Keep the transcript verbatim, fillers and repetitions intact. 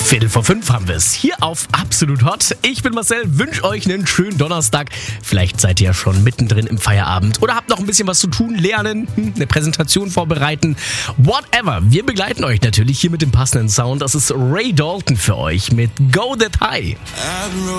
Viertel vor fünf haben wir es. Hier auf Absolut Hot. Ich bin Marcel, wünsche euch einen schönen Donnerstag. Vielleicht seid ihr ja schon mittendrin im Feierabend oder habt noch ein bisschen was zu tun, lernen, eine Präsentation vorbereiten. Whatever. Wir begleiten euch natürlich hier mit dem passenden Sound. Das ist Ray Dalton für euch mit Go That High.